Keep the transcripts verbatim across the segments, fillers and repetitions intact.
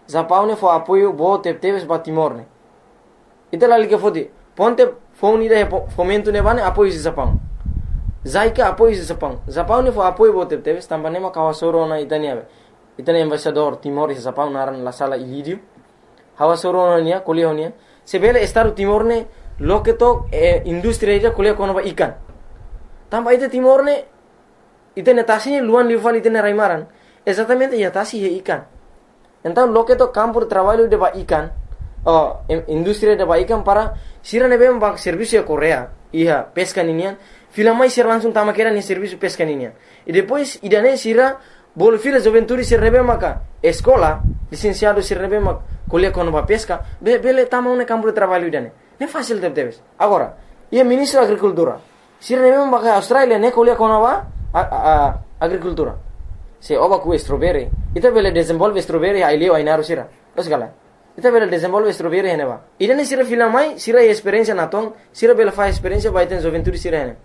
Japão ne fo apoio bo tep teves ba Timor ne. Ita lali ke fodi. Ponte phone ida fomento ne bane apoio si Japão. Zaika apoio si Japão. Japão ne fo apoio bo tep teves tambane ma kawasoro na itania. Itania embaixador Timor si Japão naran la sala Ilidio. Hawasoro nia kuliah nia. Sebele estado Timor ne loketo eh, industria ida kuliah kono ba ikan. Tamba ita Timor ne itene tasi luan liuvan itene raimaran. Exatamente ya tasi he ikan. Então loketo campo de trabalho de ba ikan. Oh, industria de ba ikan para sira nebe ba serviço Korea. Iya pesca ninian. Fila mai sira langsung tama kera ni serviço pesca ninian. E depois idane sira bol fila juventude sira nebe maka escola licenciado sira nebe mak kuliah kono ba pesca. Be bele tama un campo de trabalho idane. Ne fácil de debes. Agora, ia ministro da agricultura. Sira nebe maka Australia ne kuliah kono ba agricultura. Se oba ku strawberry. Ita bele desenvolve strawberry ai leo ai naru sira. Os gala. Ita bele desenvolve strawberry hene ba. Idane sira fila mai sira experiência naton, sira bele fa experiência ba iten juventude sira hene.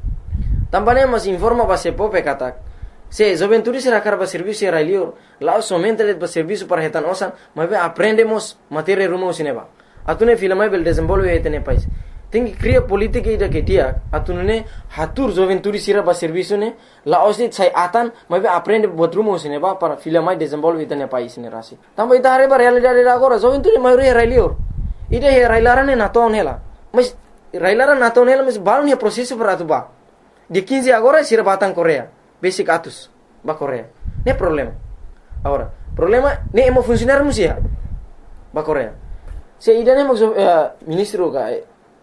Também mas informa ba se pope katak. Se juventude sira karba serviço era leo, lá somente le ba serviço para retan osan, mas be aprendemos matéria rumo sineba. Atune fila mai bele desenvolve etene país. Tem que criar política ida que dia atune hatur juventude sira ba serviço ne la osni sai atan mas be aprende botrumo sineba para fila mai desenvolve etene país ne rasi. Também ida are ba realidade agora juventude mai era leo. Ida he railarane naton hela. Mas railaran naton hela mas baru ne processo para atuba. De quinze agora sira batang Korea. Basic atus ba Korea. Ne problema. Agora, problema ne emo funcionar musia ba Korea. Se ida ne mo uh, ministro ga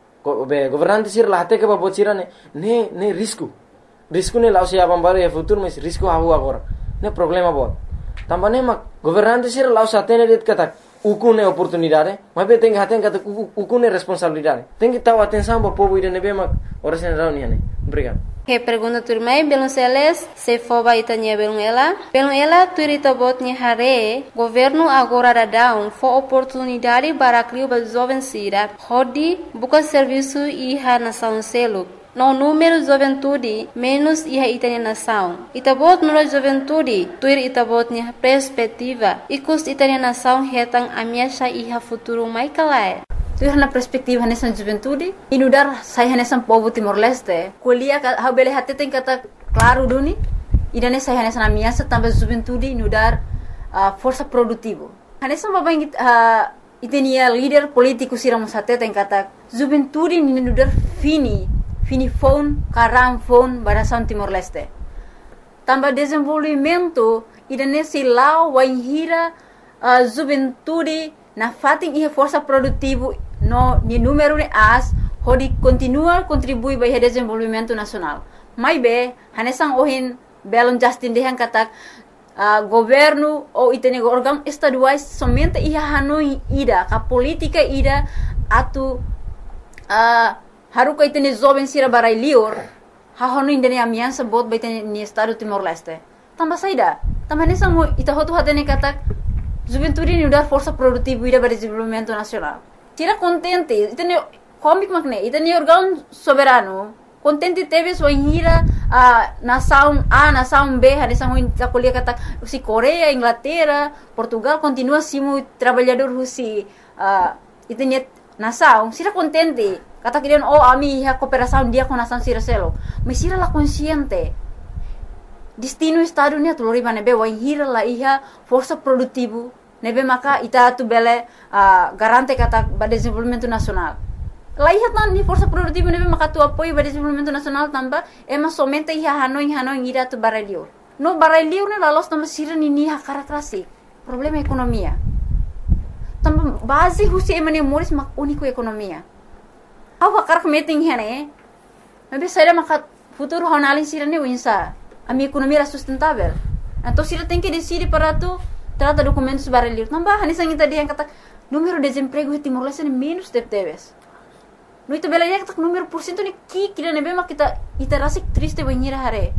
be governante sir la hate ke ba bocira ne ne ne risco. Risco ne la sia bambare e futuro mas risco havu agora. Ne problema bot. Tambane ma governante sir la sa tene det kata uku ne oportunidade, mas be tem haten kata uku ne responsabilidade. Tem que tau atenção ba povo ida ne be ma ora sen reunião ne. Obrigado. Que pergunta turmai belum seles se foba itanya belum ela belum ela turita botnya hare governo agora dadão fo oportunidade para criar ba jovem sira hodi buka serviço iha nação selo no número juventude menos iha itanya nação itabot no juventude tuir itabotnya perspectiva ikus itanya nação hetang amiasha iha futuro mai kalai. Tu na perspektiva nessa juventude inudar saya nessa povo Timor-Leste kuliah ha bele hate tem kata claro duni idane saya nessa na minha também juventude inudar uh, força produtivo nessa baba uh, itenia líder político sira musate tem kata juventude inudar fini fini phone karam phone barasan Timor-Leste também desenvolvimento idane silau waihira uh, juventude na fating ia força produtivo no ni número de as hodi continua contribui para o desenvolvimento nacional. Mai be hanesang ohin belon Justin dehan katak uh, governo ou itene órgão estaduais somente ia hanoi ida ka política ida atu uh, haruka itene jovem sira barai lior ha honu indene amiansa bot baitene ni estado Timor-Leste. Tamba saida, tamba hanesang ita hotu hatene katak juventude ni udar força produtiva ida para desenvolvimento nacional. Tira contente, itene comic makne, itene órgão soberano. Contente teve sua hira a nação A, nação B, a nação da colher kata si Coreia, Inglaterra, Portugal continua simu trabalhador si uh, itene nação, sira contente. Kata kirian oh ami ha cooperação dia com nação sira selo. Mas sira la consciente. Destino estado ni atulori banebe wa hira la iha força produtivo nebe maka ita tu bele uh, garante kata ba desenvolvimento nacional. La iha tan ni força produtivo nebe maka tu apoio ba desenvolvimento nacional tamba ema somente iha hanoi hanoi ira tu baralio. No baralio ne la los tamba sira ni ni ha karakrasi. Problema ekonomia. Tamba base husi emane moris mak unico ekonomia. Awa karak meeting hene. Nebe saira maka futuro honalin sira ni winsa. A minha economia era sustentável. Então, se ele tem que decidir para tu, trata documentos baralhos. Não vai, nessa gente dia kata número de desemprego em Timor-Leste é menos de teves. No itu bela dia kata número por cento ni ki kira nebe mak kita ita rasik triste banhira hare.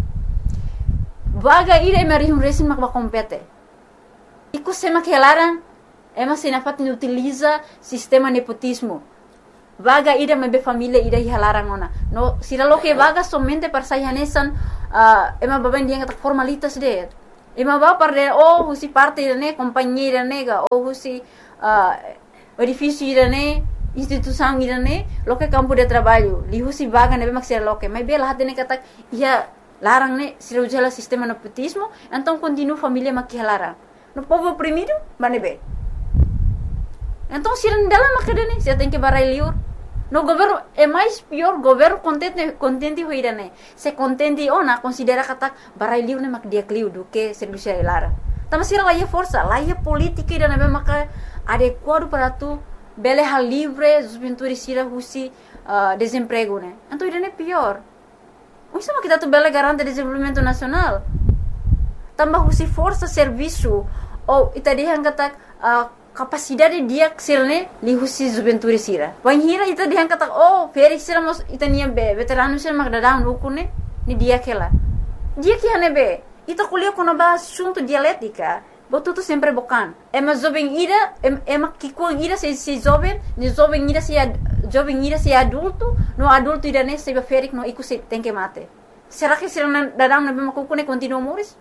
Vaga ira emari um resin mak ba compete. Iku sema que elaran ema sinafat ni utiliza sistema nepotismo. Vaga ida mebe família ida hilaran ona. No sira lo que vaga somente para sair hanesan uh, ema baban dia kata formalitas de. Ima ba parde oh husi parte irane, companhia irane ga, oh husi uh, edifício irane, instituição irane, loke campo de trabalho, li husi vaga nebe maksira loke, mas bela hatene kata ia larang ne sira ujala sistema nepotismo, então continua família makia larang. No povo oprimido, banebe. Então sira ndala makadene, sira tem que barai liur. No governo é mais pior, governo contente contente hoirane. Se contente ona considera kata barai liur ne mak dia kliu do que serviço lara. Tama sira laia força, laia política irane be maka adequado para tu bele hal livre, juventude sira husi uh, desemprego ne. Então irane pior. O sama kita tu bele garante desenvolvimento nacional. Tambah husi força serviço ou itadihan kata uh, capacidade dia serne li husi juventude sira. Wan hira itadihan kata oh feri sira mos itania be veterano sira magdadang ukune ni dia kela. Dia que hane be ita kuliah kono ba assunto dialética. Botu tu sempre bocan. Ema jovem ira ema kikuang ira se se jovem, ni jovem ira se jovem ira se adulto, no adulto ira ne se ferik no iku se tem que mate. Será que sira dadang na be makukune continua moris?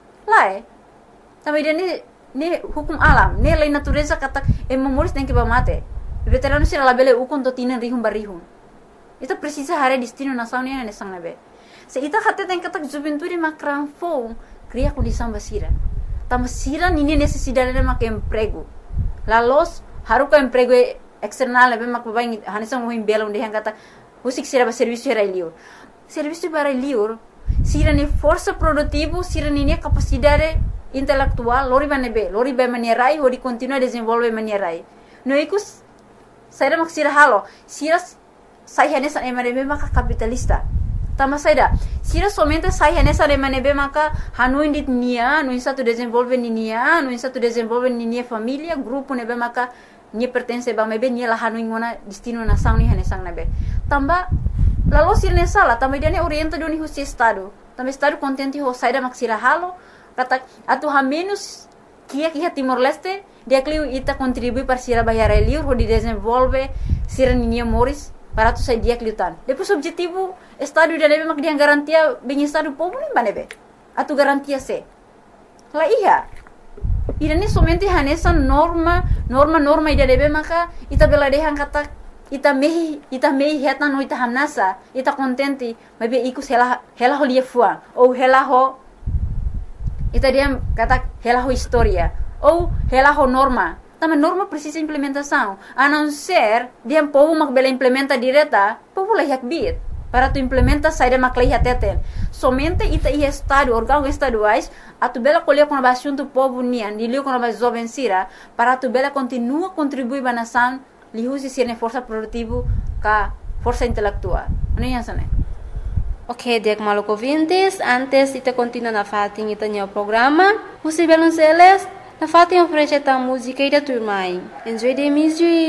Lá é. Também ne ne hukum alam, ne lei natureza kata e memoris tem que ba mate. Veterano sira labele ukon to tinan rihum barihum. Ita precisa hare destino nação ne ne sang nabe. Se ita hatte tem kata juventude makran fo, cria condição basira. Tama sira nini necessidade de mak emprego. La los haruka emprego external nabe mak babain hanisang mo himbela onde hang kata usik sira ba serviço era liur. Serviço para liur sira ni força produtivo, sira ni capacidade intelectual, lori banebe, lori ba manierai, lori continua desenvolve manierai. No ikus saira mak sira halo, sira sai hanesa emanebe maka capitalista. Tama saida, sira somente sai hanesa emanebe maka hanu indit nia, no insa tu desenvolve ni nia, no insa tu desenvolve ni nia família, grupo nebe maka ni pertence ba mebe ni la hanu ingona destino nação ni hanesang nebe. Tamba lalu sira ne sala, tamba dia ne orienta do ni husi estado. Tamba estado contente ho saida mak sira halo. Kata atu ha menos kia kia Timor Leste dia kliu ita contribui para sira bayar liur ho di desenvolve sira ninia moris para tu sai dia kliu tan. Depois objetivo estado dia nebe mak dia garantia bem estado povo nem banebe. Atu garantia se. La iya. Ira ni somente hanesa norma norma norma ida nebe maka ita bela dehan kata ita mehi ita mehi heta no ita hanasa ita contente mabe ikus hela hela ho lia fuang ou hela ho ita dia kata hela ho historia ou hela ho norma. Tama norma precisa implementação. A não ser dia povo mak bela implementa direta, povo lah yak bit. Para tu implementa saída mak lah teten. Somente ita i estado órgão estaduais a tu bela colher com a assunto povo nian, dilio com a jovem sira, para tu bela continua contribuir ba nação, li husi sirne força produtivo ka força intelectual. Ano yan sana? Ok, dek maluk ouvintes, antes ita continua na fatin ita nyo programa, husi belon seles, na fatin oferece ta música ida turmai. Enjoy the music.